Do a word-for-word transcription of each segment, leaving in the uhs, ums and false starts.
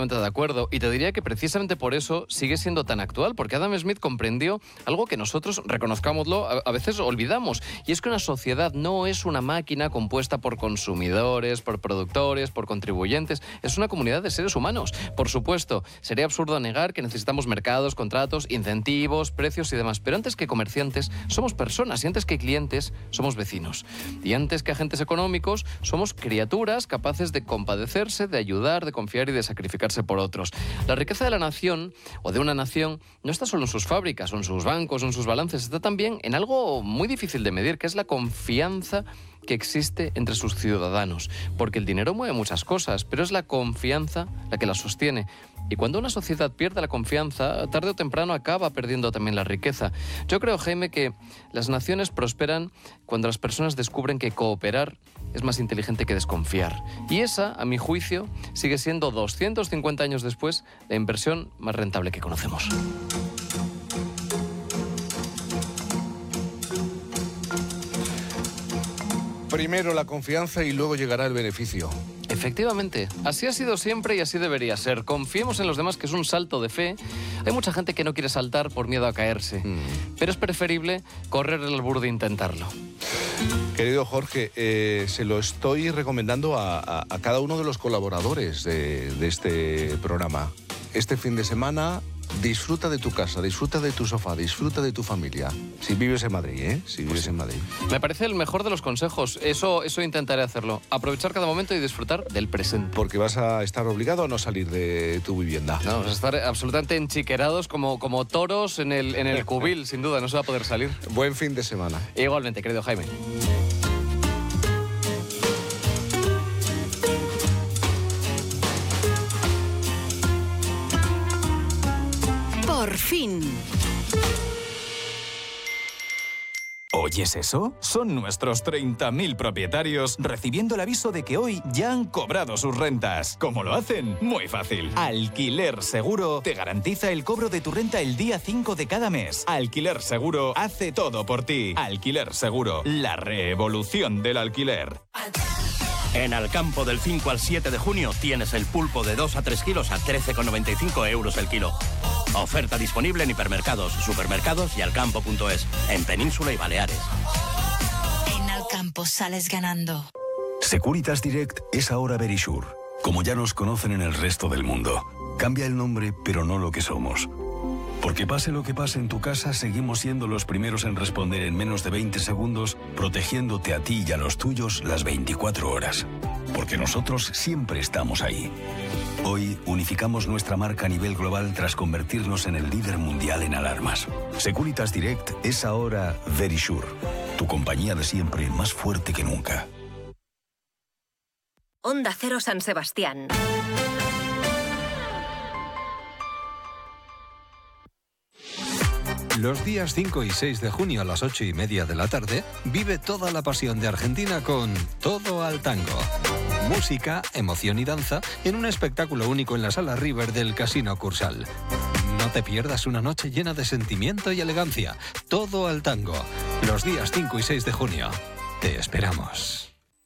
completamente de acuerdo. Y te diría que precisamente por eso sigue siendo tan actual, porque Adam Smith comprendió algo que nosotros, reconozcámoslo, a, a veces olvidamos. Y es que una sociedad no es una máquina compuesta por consumidores, por productores, por contribuyentes. Es una comunidad de seres humanos. Por supuesto, sería absurdo negar que necesitamos mercados, contratos, incentivos, precios y demás. Pero antes que comerciantes, somos personas. Y antes que clientes, somos vecinos. Y antes que agentes económicos, somos criaturas capaces de compadecerse, de ayudar, de confiar y de sacrificarse por otros. La riqueza de la nación o de una nación no está solo en sus fábricas o en sus bancos o en sus balances, está también en algo muy difícil de medir, que es la confianza que existe entre sus ciudadanos. Porque el dinero mueve muchas cosas, pero es la confianza la que la sostiene. Y cuando una sociedad pierde la confianza, tarde o temprano acaba perdiendo también la riqueza. Yo creo, Jaime, que las naciones prosperan cuando las personas descubren que cooperar es más inteligente que desconfiar. Y esa, a mi juicio, sigue siendo doscientos cincuenta años después la inversión más rentable que conocemos. Primero la confianza y luego llegará el beneficio. Efectivamente, así ha sido siempre y así debería ser. Confiemos en los demás, que es un salto de fe. Hay mucha gente que no quiere saltar por miedo a caerse, mm. pero es preferible correr el albur de intentarlo. Querido Jorge, eh, se lo estoy recomendando a, a, a cada uno de los colaboradores de, de este programa. Este fin de semana, disfruta de tu casa, disfruta de tu sofá, disfruta de tu familia. Si vives en Madrid, ¿eh? Si vives pues en Madrid. Me parece el mejor de los consejos. Eso, eso intentaré hacerlo. Aprovechar cada momento y disfrutar del presente. Porque vas a estar obligado a no salir de tu vivienda. No, vamos a estar absolutamente enchiquerados como, como toros en el, en el cubil, sin duda. No se va a poder salir. Buen fin de semana. Igualmente, querido Jaime. Por fin. ¿Oyes eso? Son nuestros treinta mil propietarios recibiendo el aviso de que hoy ya han cobrado sus rentas. ¿Cómo lo hacen? Muy fácil. Alquiler Seguro te garantiza el cobro de tu renta el día cinco de cada mes. Alquiler Seguro hace todo por ti. Alquiler Seguro, la revolución del alquiler. En Alcampo del cinco al siete de junio tienes el pulpo de dos a tres kilos a trece con noventa y cinco euros el kilo. Oferta disponible en hipermercados, supermercados y alcampo punto es, en Península y Baleares. En Alcampo sales ganando. Securitas Direct es ahora Verisure, como ya nos conocen en el resto del mundo. Cambia el nombre, pero no lo que somos. Porque pase lo que pase en tu casa, seguimos siendo los primeros en responder en menos de veinte segundos, protegiéndote a ti y a los tuyos las veinticuatro horas. Porque nosotros siempre estamos ahí. Hoy unificamos nuestra marca a nivel global tras convertirnos en el líder mundial en alarmas. Securitas Direct es ahora Verisure, tu compañía de siempre más fuerte que nunca. Onda Cero San Sebastián. Los días cinco y seis de junio a las ocho y media de la tarde, vive toda la pasión de Argentina con Todo al Tango. Música, emoción y danza en un espectáculo único en la Sala River del Casino Cursal. No te pierdas una noche llena de sentimiento y elegancia. Todo al Tango. Los días cinco y seis de junio. Te esperamos.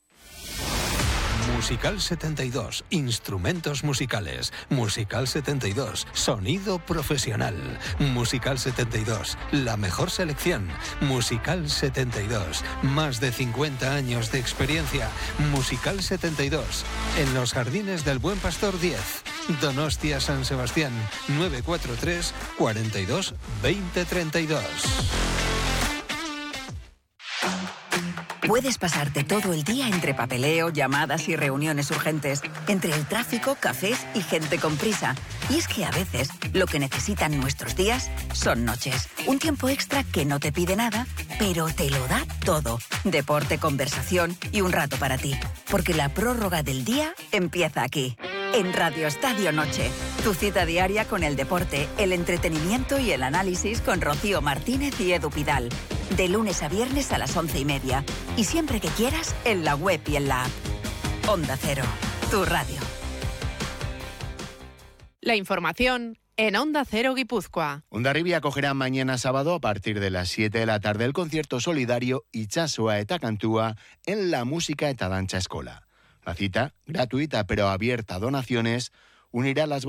Musical setenta y dos, instrumentos musicales. Musical setenta y dos, sonido profesional. Musical setenta y dos, la mejor selección. Musical setenta y dos, más de cincuenta años de experiencia. Musical setenta y dos, en los Jardines del Buen Pastor diez. Donostia San Sebastián, nueve cuatro tres, cuarenta y dos, veinte treinta y dos. Puedes pasarte todo el día entre papeleo, llamadas y reuniones urgentes, entre el tráfico, cafés y gente con prisa. Y es que a veces lo que necesitan nuestros días son noches. Un tiempo extra que no te pide nada, pero te lo da todo. Deporte, conversación y un rato para ti. Porque la prórroga del día empieza aquí. En Radio Estadio Noche, tu cita diaria con el deporte, el entretenimiento y el análisis con Rocío Martínez y Edu Pidal. De lunes a viernes a las once y media. Y siempre que quieras, en la web y en la app. Onda Cero, tu radio. La información en Onda Cero Guipúzcoa. Hondarribia acogerá mañana sábado a partir de las siete de la tarde el concierto solidario Itxasoa eta Kantua en la música eta dantza escola. La cita, gratuita pero abierta a donaciones, unirá las